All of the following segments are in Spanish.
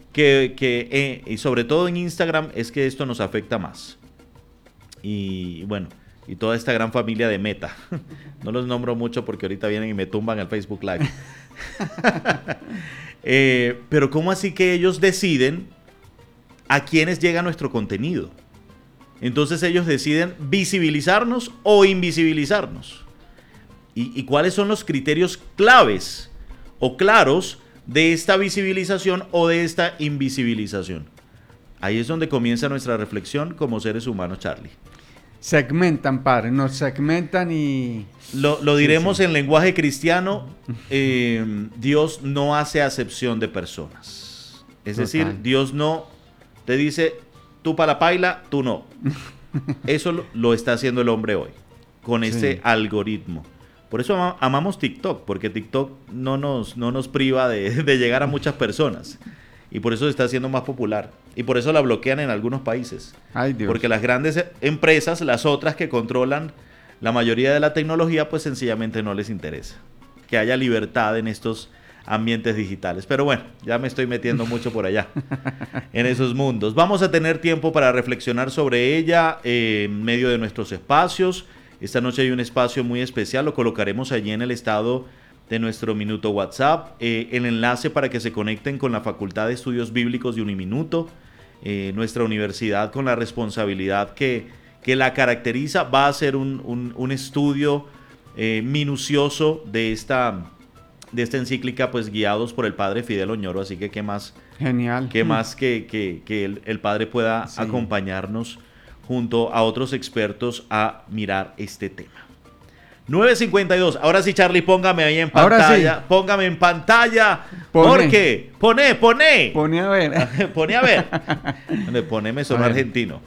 y sobre todo en Instagram es que esto nos afecta más. Y bueno, y toda esta gran familia de Meta. No los nombro mucho porque ahorita vienen y me tumban el Facebook Live. Pero ¿cómo así que ellos deciden a quiénes llega nuestro contenido? Entonces ellos deciden visibilizarnos o invisibilizarnos. ¿Y cuáles son los criterios claves o claros de esta visibilización o de esta invisibilización? Ahí es donde comienza nuestra reflexión como seres humanos, Charlie. Segmentan, padre, nos segmentan y... Lo diremos en lenguaje cristiano, Dios no hace acepción de personas. Es decir, Dios no te dice, tú para la paila, tú no. Eso lo está haciendo el hombre hoy, con ese algoritmo. Por eso amamos TikTok, porque TikTok no nos priva de llegar a muchas personas. Y por eso se está haciendo más popular. Y por eso la bloquean en algunos países. Ay, Dios. Porque las grandes empresas, las otras que controlan la mayoría de la tecnología, pues sencillamente no les interesa que haya libertad en estos ambientes digitales. Pero bueno, ya me estoy metiendo mucho por allá, en esos mundos. Vamos a tener tiempo para reflexionar sobre ella en medio de nuestros espacios. Esta noche hay un espacio muy especial, lo colocaremos allí en el estado de nuestro Minuto WhatsApp, el enlace para que se conecten con la Facultad de Estudios Bíblicos de Uniminuto, nuestra universidad con la responsabilidad que la caracteriza, va a hacer un estudio minucioso de esta encíclica, pues guiados por el padre Fidel Oñoro, así que qué más, genial, qué más que el padre pueda acompañarnos junto a otros expertos a mirar este tema. 9:52. Ahora sí, Charlie, póngame ahí en pantalla. Sí. Póngame en pantalla. Porque pone a ver. Pone a ver. Poneme son argentino.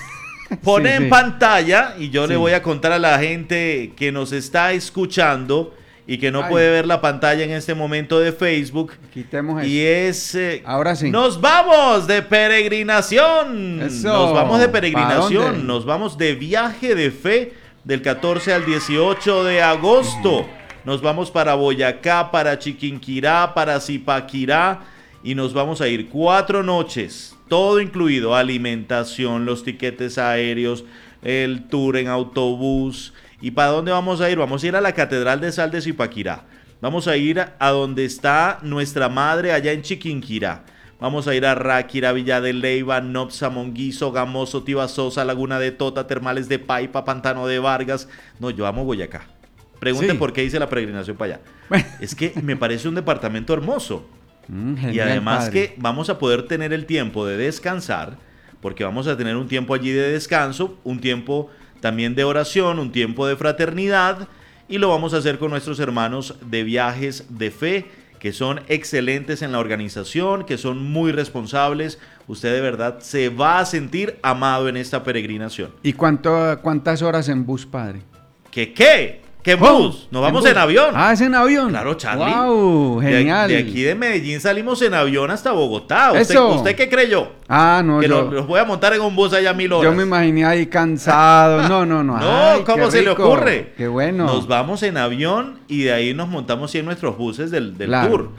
Pone en pantalla y yo le voy a contar a la gente que nos está escuchando y que no puede ver la pantalla en este momento de Facebook. Quitemos y eso. Ahora sí. Nos vamos de peregrinación. Eso. Nos vamos de peregrinación. Nos vamos de viaje de fe. Del 14 al 18 de agosto. Nos vamos para Boyacá, para Chiquinquirá, para Zipaquirá. Y nos vamos a ir 4 noches. Todo incluido. Alimentación, los tiquetes aéreos, el tour en autobús. ¿Y para dónde vamos a ir? Vamos a ir a la Catedral de Sal de Zipaquirá. Vamos a ir a donde está nuestra madre allá en Chiquinquirá. Vamos a ir a Ráquira, Villa de Leyva, Nopsa, Monguizo, Gamoso, Tibasosa, Laguna de Tota, Termales de Paipa, Pantano de Vargas. No, yo amo Boyacá. Pregunten por qué hice la peregrinación para allá. Es que me parece un departamento hermoso. Genial, y además padre. que vamos a poder tener el tiempo de descansar, porque vamos a tener un tiempo allí de descanso, un tiempo también de oración, un tiempo de fraternidad, y lo vamos a hacer con nuestros hermanos de Viajes de Fe, que son excelentes en la organización, que son muy responsables. Usted de verdad se va a sentir amado en esta peregrinación. ¿Y cuántas horas en bus, padre? ¿Qué bus? Nos vamos en avión. Ah, ¿es en avión? Claro, Charlie. ¡Wow! Genial. De aquí de Medellín salimos en avión hasta Bogotá. Eso. ¿Usted qué creyó? Ah, no, que los voy a montar en un bus allá 1000 horas. Yo me imaginé ahí cansado. No. No, Ay, ¿cómo se le ocurre? Qué bueno. Nos vamos en avión y de ahí nos montamos en nuestros buses del tour.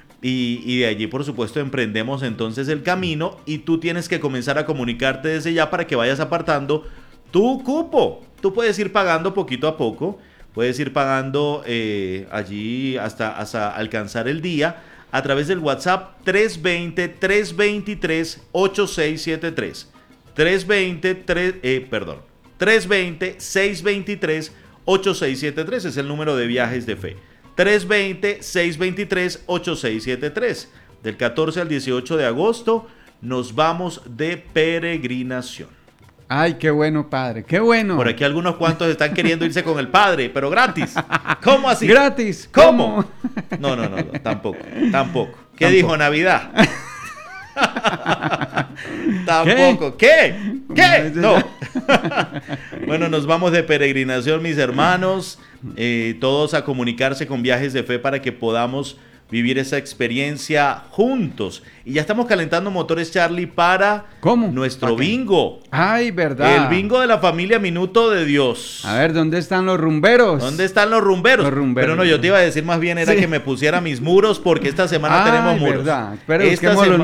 Y de allí, por supuesto, emprendemos entonces el camino y tú tienes que comenzar a comunicarte desde ya para que vayas apartando tu cupo. Tú puedes ir pagando poquito a poco, puedes ir pagando allí hasta alcanzar el día a través del WhatsApp 320-323-8673. 320-623-8673 es el número de Viajes de Fe. 320-623-8673. Del 14 al 18 de agosto nos vamos de peregrinación. Ay, qué bueno, padre, qué bueno. Por aquí algunos cuantos están queriendo irse con el padre, pero gratis. ¿Cómo así? ¿Gratis? ¿Cómo? No, tampoco. ¿Qué dijo Navidad? Tampoco. ¿Qué? No. Bueno, nos vamos de peregrinación, mis hermanos, todos a comunicarse con Viajes de Fe para que podamos vivir esa experiencia juntos. Y ya estamos calentando motores, Charlie, para nuestro bingo. Ay, verdad. El bingo de la familia Minuto de Dios. A ver, ¿dónde están los rumberos? ¿Dónde están los rumberos? Pero no, yo te iba a decir más bien era que me pusiera mis muros porque esta semana tenemos muros. Verdad. Pero esta semana